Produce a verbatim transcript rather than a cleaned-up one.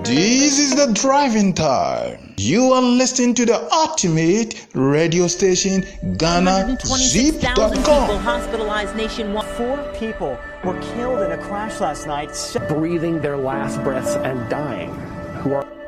This is the driving time. You are listening to the ultimate radio station, Ghana Zip dot com. People hospitalized nationwide. Four people were killed in a crash last night, breathing their last breaths and dying, who are